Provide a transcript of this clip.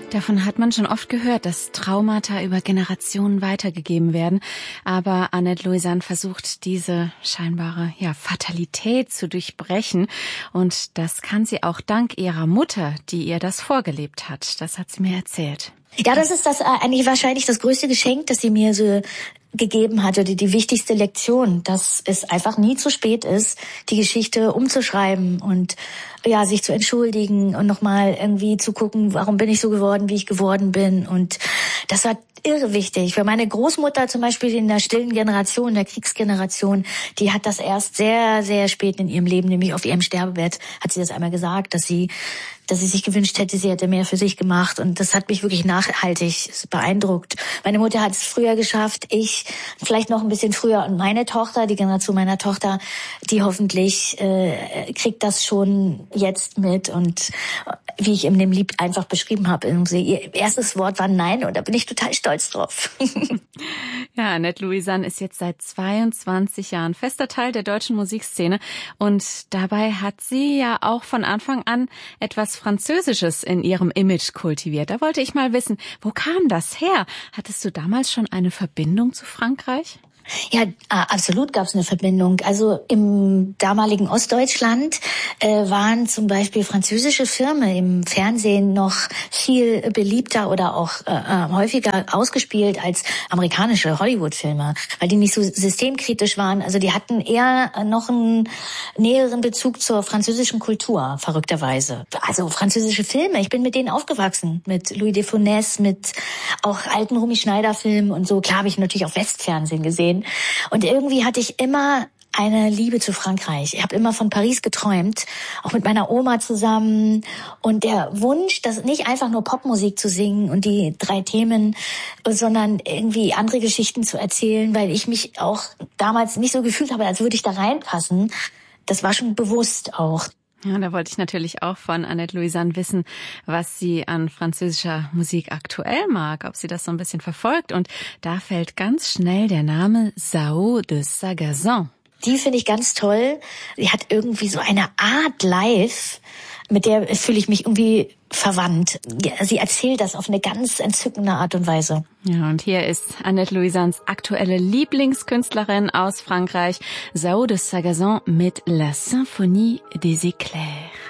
Davon hat man schon oft gehört, dass Traumata über Generationen weitergegeben werden. Aber Annette Louisan versucht, diese scheinbare Fatalität zu durchbrechen. Und das kann sie auch dank ihrer Mutter, die ihr das vorgelebt hat. Das hat sie mir erzählt. Ja, das ist eigentlich wahrscheinlich das größte Geschenk, das sie mir so gegeben hat, oder die wichtigste Lektion, dass es einfach nie zu spät ist, die Geschichte umzuschreiben und sich zu entschuldigen und nochmal irgendwie zu gucken, warum bin ich so geworden, wie ich geworden bin. Und das war irre wichtig. Für meine Großmutter zum Beispiel in der stillen Generation, der Kriegsgeneration, die hat das erst sehr, sehr spät in ihrem Leben, nämlich auf ihrem Sterbebett, hat sie das einmal gesagt, dass sie sich gewünscht hätte, sie hätte mehr für sich gemacht. Und das hat mich wirklich nachhaltig beeindruckt. Meine Mutter hat es früher geschafft, ich vielleicht noch ein bisschen früher. Und meine Tochter, die Generation meiner Tochter, die hoffentlich kriegt das schon jetzt mit. Und wie ich in dem Lied einfach beschrieben habe, ihr erstes Wort war Nein, und da bin ich total stolz drauf. Ja, Annette Louisan ist jetzt seit 22 Jahren fester Teil der deutschen Musikszene. Und dabei hat sie ja auch von Anfang an etwas Französisches in ihrem Image kultiviert. Da wollte ich mal wissen, wo kam das her? Hattest du damals schon eine Verbindung zu Frankreich? Ja, absolut gab es eine Verbindung. Also im damaligen Ostdeutschland waren zum Beispiel französische Filme im Fernsehen noch viel beliebter oder auch häufiger ausgespielt als amerikanische Hollywood-Filme, weil die nicht so systemkritisch waren. Also die hatten eher noch einen näheren Bezug zur französischen Kultur, verrückterweise. Also französische Filme, ich bin mit denen aufgewachsen, mit Louis de Funès, mit auch alten Romy Schneider-Filmen und so. Klar habe ich natürlich auch Westfernsehen gesehen. Und irgendwie hatte ich immer eine Liebe zu Frankreich. Ich habe immer von Paris geträumt, auch mit meiner Oma zusammen. Und der Wunsch, das nicht einfach nur Popmusik zu singen und die 3 Themen, sondern irgendwie andere Geschichten zu erzählen, weil ich mich auch damals nicht so gefühlt habe, als würde ich da reinpassen. Das war schon bewusst auch. Ja, da wollte ich natürlich auch von Annette Louisan wissen, was sie an französischer Musik aktuell mag, ob sie das so ein bisschen verfolgt. Und da fällt ganz schnell der Name Sao de Sagazan. Die finde ich ganz toll. Sie hat irgendwie so eine Art live, mit der fühle ich mich irgendwie verwandt. Sie erzählt das auf eine ganz entzückende Art und Weise. Ja, und hier ist Annette Louisans aktuelle Lieblingskünstlerin aus Frankreich, Sao de Sagazan mit La Symphonie des Éclairs.